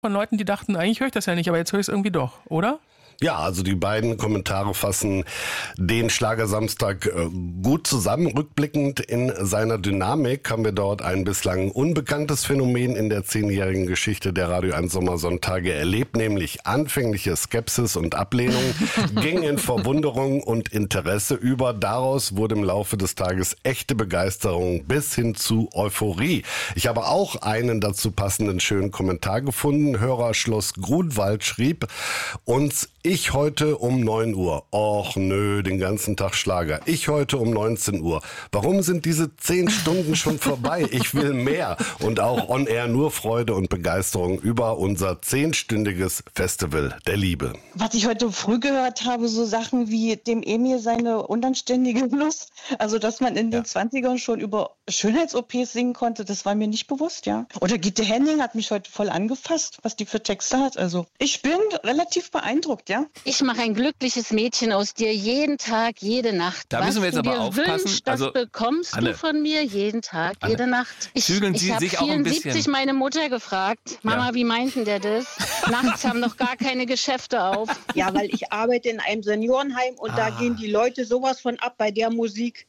von Leuten, die dachten, eigentlich höre ich das ja nicht, aber jetzt höre ich es irgendwie doch, oder? Ja, also die beiden Kommentare fassen den Schlagersamstag gut zusammen. Rückblickend in seiner Dynamik haben wir dort ein bislang unbekanntes Phänomen in der 10-jährigen Geschichte der Radio 1 Sommersonntage erlebt, nämlich anfängliche Skepsis und Ablehnung, ging in Verwunderung und Interesse über. Daraus wurde im Laufe des Tages echte Begeisterung bis hin zu Euphorie. Ich habe auch einen dazu passenden schönen Kommentar gefunden. Hörer Schloss Grunwald schrieb uns: Ich heute um 9 Uhr. Och nö, den ganzen Tag Schlager. Ich heute um 19 Uhr. Warum sind diese 10 Stunden schon vorbei? Ich will mehr. Und auch on air nur Freude und Begeisterung über unser 10-stündiges Festival der Liebe. Was ich heute früh gehört habe, so Sachen wie dem Emil seine unanständige Lust. Also, dass man in den 20ern schon über Schönheits-OPs singen konnte, das war mir nicht bewusst, ja. Oder Gitte Henning hat mich heute voll angefasst, was die für Texte hat. Also, ich bin relativ beeindruckt, ja. Ich mache ein glückliches Mädchen aus dir jeden Tag, jede Nacht. Da müssen wir jetzt aber aufpassen. Wünschst, das bekommst du von mir jeden Tag, jede Nacht. Ich habe 74 meine Mutter gefragt, Mama, wie meinten der das? Nachts haben noch gar keine Geschäfte auf. Ja, weil ich arbeite in einem Seniorenheim und da gehen die Leute sowas von ab bei der Musik.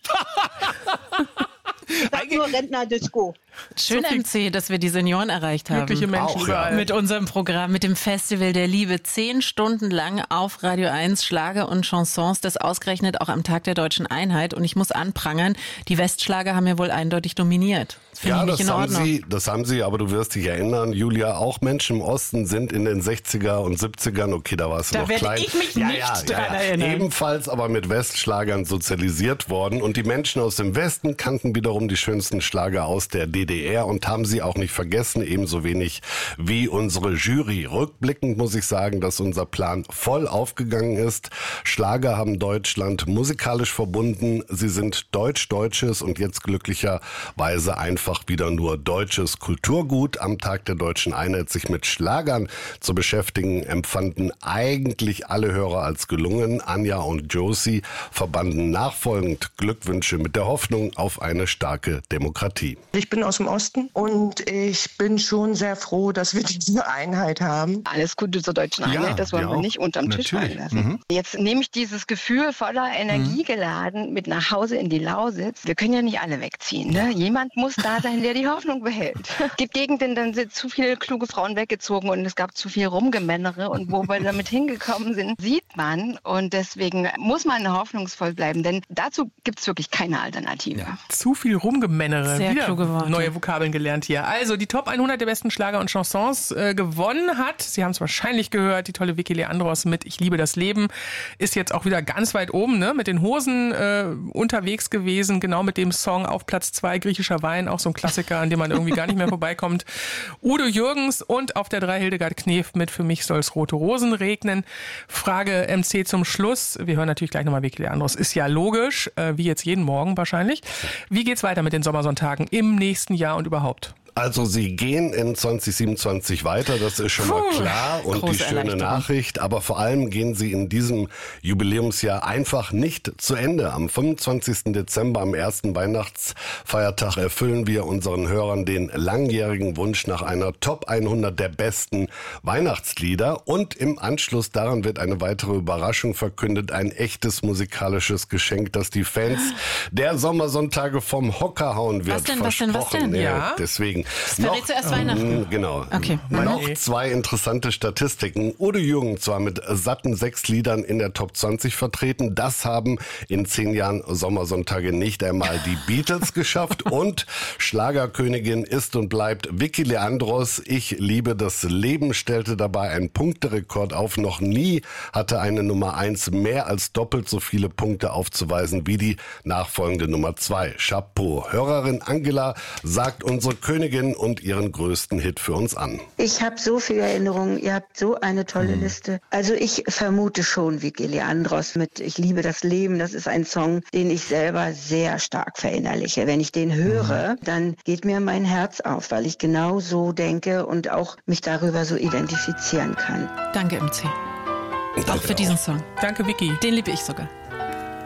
Ich sag nur Rentner-Disco. Schön, MC, dass wir die Senioren erreicht haben. Glückliche Menschen überall. Mit unserem Programm, mit dem Festival der Liebe. 10 Stunden lang auf Radio 1 Schlager und Chansons, das ausgerechnet auch am Tag der Deutschen Einheit. Und ich muss anprangern, die Westschlager haben ja wohl eindeutig dominiert. Das finde ich nicht in Ordnung. Das haben sie, aber du wirst dich erinnern, Julia, auch Menschen im Osten sind in den 60er und 70ern, okay, da warst du noch klein. Da werde ich mich nicht dran erinnern. Ebenfalls aber mit Westschlagern sozialisiert worden. Und die Menschen aus dem Westen kannten wiederum die schönsten Schlager aus der DDR und haben sie auch nicht vergessen, ebenso wenig wie unsere Jury. Rückblickend muss ich sagen, dass unser Plan voll aufgegangen ist. Schlager haben Deutschland musikalisch verbunden. Sie sind deutsches und jetzt glücklicherweise einfach wieder nur deutsches Kulturgut. Am Tag der Deutschen Einheit sich mit Schlagern zu beschäftigen, empfanden eigentlich alle Hörer als gelungen. Anja und Josie verbanden nachfolgend Glückwünsche mit der Hoffnung auf eine starke Demokratie. Ich bin aus dem Osten und ich bin schon sehr froh, dass wir diese Einheit haben. Alles Gute zur Deutschen Einheit, das wollen wir nicht unterm Tisch fallen lassen. Jetzt nehme ich dieses Gefühl voller Energie geladen mit nach Hause in die Lausitz. Wir können ja nicht alle wegziehen. Ne? Jemand muss da sein, der die Hoffnung behält. Es gibt Gegenden, dann sind zu viele kluge Frauen weggezogen und es gab zu viel Rumgemännere. Und wo wir damit hingekommen sind, sieht man. Und deswegen muss man hoffnungsvoll bleiben, denn dazu gibt es wirklich keine Alternative. Ja. Zu viel Rumgemännere. Sehr kluge Worte. Neue Vokabeln gelernt hier. Also die Top 100 der besten Schlager und Chansons gewonnen hat. Sie haben es wahrscheinlich gehört, die tolle Vicky Leandros mit Ich liebe das Leben ist jetzt auch wieder ganz weit oben, ne? Mit den Hosen unterwegs gewesen, genau mit dem Song auf Platz 2, Griechischer Wein, auch so ein Klassiker, an dem man irgendwie gar nicht mehr vorbeikommt. Udo Jürgens und auf der 3 Hildegard Knef mit Für mich soll's rote Rosen regnen. Frage MC zum Schluss. Wir hören natürlich gleich nochmal Vicky Leandros. Ist ja logisch, wie jetzt jeden Morgen wahrscheinlich. Wie geht's weiter mit den Sommersonntagen im nächsten Jahr und überhaupt? Also sie gehen in 2027 weiter, das ist schon mal klar und die schöne Nachricht. Aber vor allem gehen sie in diesem Jubiläumsjahr einfach nicht zu Ende. Am 25. Dezember, am ersten Weihnachtsfeiertag, erfüllen wir unseren Hörern den langjährigen Wunsch nach einer Top 100 der besten Weihnachtslieder. Und im Anschluss daran wird eine weitere Überraschung verkündet. Ein echtes musikalisches Geschenk, das die Fans der Sommersonntage vom Hocker hauen wird. Was denn? Ja, deswegen. Das verrät zuerst Weihnachten. Genau. Okay. Noch 2 interessante Statistiken. Udo Jürgens war mit satten 6 Liedern in der Top 20 vertreten. Das haben in 10 Jahren Sommersonntage nicht einmal die Beatles geschafft. Und Schlagerkönigin ist und bleibt Vicky Leandros. Ich liebe das Leben stellte dabei einen Punkterekord auf. Noch nie hatte eine Nummer 1 mehr als doppelt so viele Punkte aufzuweisen wie die nachfolgende Nummer 2. Chapeau. Hörerin Angela sagt unsere Königin und ihren größten Hit für uns an. Ich habe so viele Erinnerungen, ihr habt so eine tolle Liste. Also ich vermute schon Vicky Leandros mit Ich liebe das Leben. Das ist ein Song, den ich selber sehr stark verinnerliche. Wenn ich den höre, dann geht mir mein Herz auf, weil ich genau so denke und auch mich darüber so identifizieren kann. Danke, MC. Auch für diesen Song. Danke, Vicky. Den liebe ich sogar.